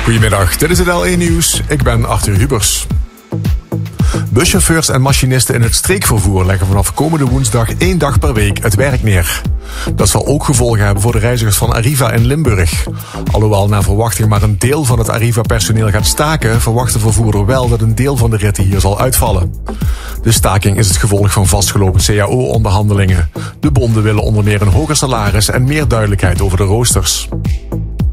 Goedemiddag, dit is het L1 Nieuws. Ik ben Arthur Hubers. Buschauffeurs en machinisten in het streekvervoer leggen vanaf komende woensdag 1 dag per week het werk neer. Dat zal ook gevolgen hebben voor de reizigers van Arriva in Limburg. Alhoewel naar verwachting maar een deel van het Arriva-personeel gaat staken, verwacht de vervoerder wel dat een deel van de ritten hier zal uitvallen. De staking is het gevolg van vastgelopen CAO-onderhandelingen. De bonden willen onder meer een hoger salaris en meer duidelijkheid over de roosters.